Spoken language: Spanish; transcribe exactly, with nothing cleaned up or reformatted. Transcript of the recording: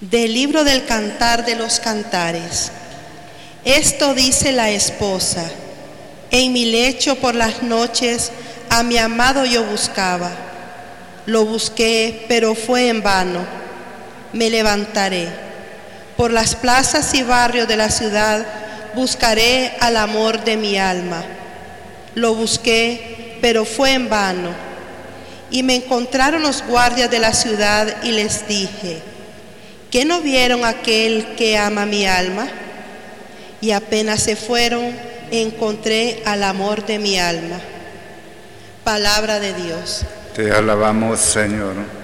Del libro del Cantar de los Cantares. Esto dice la esposa: en mi lecho por las noches a mi amado yo buscaba. Lo busqué, pero fue en vano. Me levantaré. Por las plazas y barrios de la ciudad buscaré al amor de mi alma. Lo busqué, pero fue en vano. Y me encontraron los guardias de la ciudad y les dije: ¿qué no vieron aquel que ama mi alma? Y apenas se fueron, encontré al amor de mi alma. Palabra de Dios. Te alabamos, Señor.